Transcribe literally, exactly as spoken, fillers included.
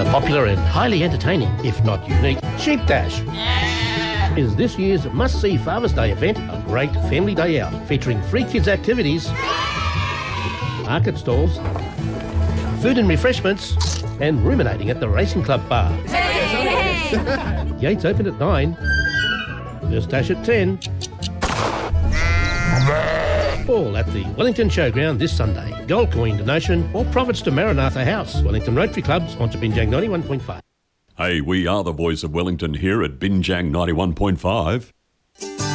A popular and highly entertaining, if not unique, Sheep Dash is this year's must-see Father's Day event, a great family day out featuring free kids activities, market stalls, food and refreshments, and ruminating at the Racing Club bar. Gates open at nine, first dash at ten. All at the Wellington Showground this Sunday. Gold coin donation or profits to Maranatha House. Wellington Rotary Club, sponsor Binjang ninety-one point five. Hey, we are the voice of Wellington here at Binjang ninety-one point five.